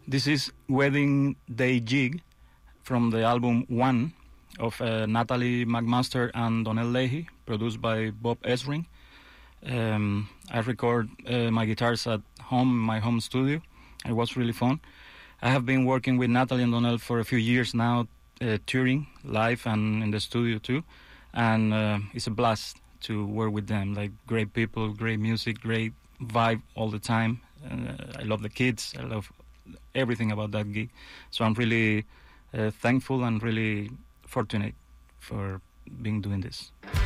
This is Wedding Day Jig from the album One of Natalie McMaster and Donnell Leahy, produced by Bob Ezring. I record my guitars at home, my home studio. It was really fun. I have been working with Natalie and Donnell for a few years now, touring live and in the studio too. And it's a blast to work with them. Like, great people, great music, great vibe all the time. I love the kids. I love everything about that gig. So I'm really thankful and really fortunate for being doing this.